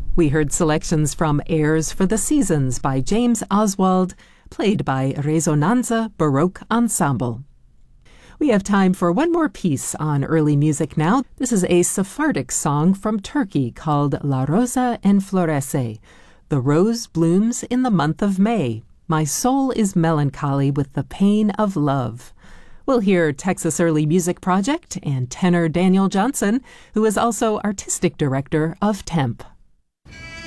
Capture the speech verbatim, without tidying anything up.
We heard selections from Airs for the Seasons by James Oswald, played by Resonanza Baroque Ensemble. We have time for one more piece on early music now. This is a Sephardic song from Turkey called La Rosa Enflorece. The rose blooms in the month of May. My soul is melancholy with the pain of love. We'll hear Texas Early Music Project and tenor Daniel Johnson, who is also artistic director of Temp.